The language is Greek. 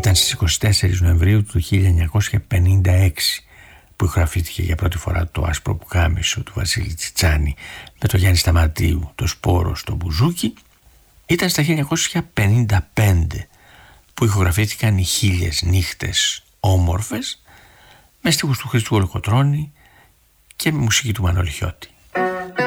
Ήταν στις 24 Νοεμβρίου του 1956 που ηχογραφήθηκε για πρώτη φορά το άσπρο πουκάμισο του Βασίλη Τσιτσάνη με το Γιάννη Σταματίου, το σπόρο στο μπουζούκι. Ήταν στα 1955 που ηχογραφήθηκαν οι 1000 νύχτες όμορφες με στίχους του Χρήστου Ολοκοτρώνη και με μουσική του Μανώλη Χιώτη.